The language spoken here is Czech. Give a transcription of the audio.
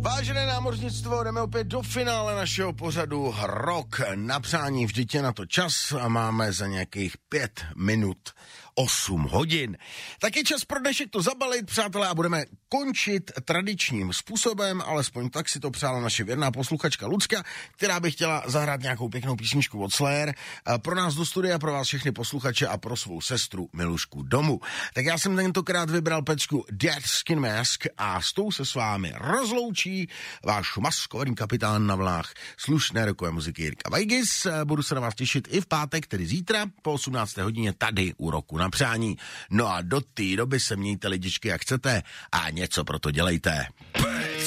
Vážené námořnictvo, jdeme opět do finále našeho pořadu Rok na přání. Vždyť je na to čas a máme za nějakých 5 minut 8 hodin. Tak je čas pro dnešek to zabalit, přátelé, a budeme končit tradičním způsobem, alespoň tak si to přála naše věrná posluchačka Lucka, která by chtěla zahrát nějakou pěknou písničku od Slayer pro nás do studia, pro vás všechny posluchače a pro svou sestru Milušku domů. Tak já jsem tentokrát vybral pecku Dead Skin Mask a s tou se s vámi rozloučí váš maskovaný kapitán na vlnách slušné rokové muziky Jirka Vajgis. Budu se na vás těšit i v pátek, tedy zítra po 18. hodině tady u Roku na přání. No a do té doby se mějte lidičky jak chcete a něco pro to dělejte.